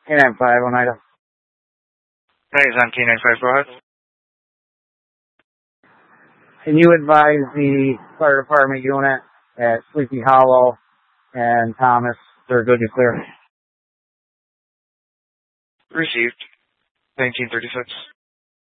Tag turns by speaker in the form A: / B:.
A: K95, Oneida.
B: Hey, on K95, go ahead.
A: Can you advise the fire department unit at Sleepy Hollow and Thomas they're good to clear?
B: Received. 1936.